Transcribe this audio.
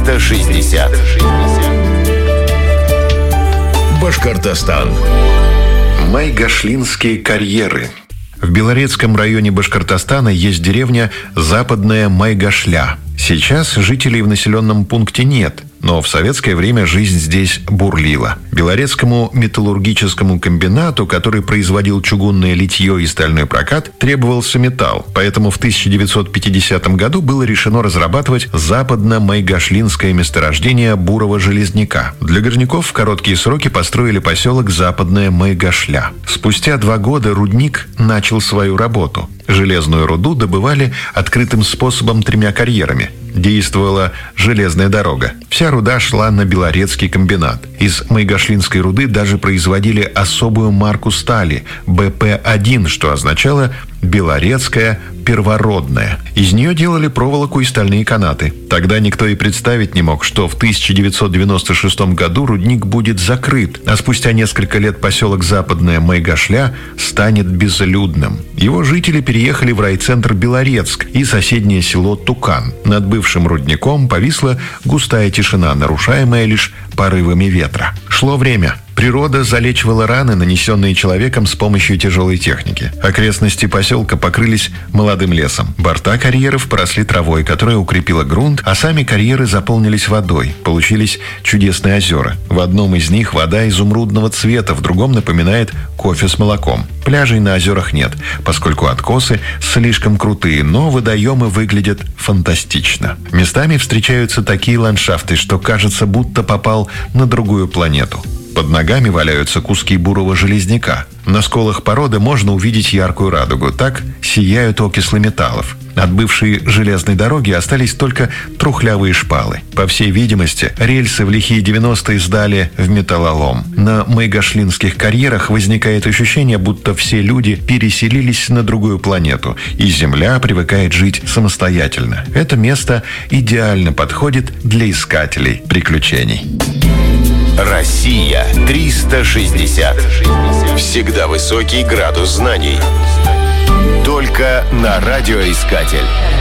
360. Башкортостан. Майгашлинские карьеры. В Белорецком районе Башкортостана есть деревня Западная Майгашля. Сейчас жителей в населенном пункте нет, но в советское время жизнь здесь бурлила. Белорецкому металлургическому комбинату, который производил чугунное литье и стальной прокат, требовался металл, поэтому в 1950 году было решено разрабатывать западно-майгашлинское месторождение бурого железняка. Для горняков в короткие сроки построили поселок Западная Майгашля. Спустя 2 года рудник начал свою работу. Железную руду добывали открытым способом 3 карьерами. Действовала железная дорога. Вся руда шла на Белорецкий комбинат. Из майгашлинской руды даже производили особую марку стали – БП-1, что означало «Белорецкая первородная». Из нее делали проволоку и стальные канаты. Тогда никто и представить не мог, что в 1996 году рудник будет закрыт, а спустя несколько лет поселок Западная Майгашля станет безлюдным. Его жители переехали в райцентр Белорецк и соседнее село Тукан. Над бывшим рудником повисла густая тишина, нарушаемая лишь порывами ветра. Шло время. Природа залечивала раны, нанесенные человеком с помощью тяжелой техники. Окрестности поселка покрылись молодым лесом. Борта карьеров поросли травой, которая укрепила грунт, а сами карьеры заполнились водой. Получились чудесные озера. В одном из них вода изумрудного цвета, в другом напоминает кофе с молоком. Пляжей на озерах нет, поскольку откосы слишком крутые, но водоемы выглядят фантастично. Местами встречаются такие ландшафты, что кажется, будто попал на другую планету. Под ногами валяются куски бурого железняка. На сколах породы можно увидеть яркую радугу. Так сияют окислы металлов. От бывшей железной дороги остались только трухлявые шпалы. По всей видимости, рельсы в лихие 90-е сдали в металлолом. На майгашлинских карьерах возникает ощущение, будто все люди переселились на другую планету, и Земля привыкает жить самостоятельно. Это место идеально подходит для искателей приключений. Россия 360. Всегда высокий градус знаний. Только на радиоискатель.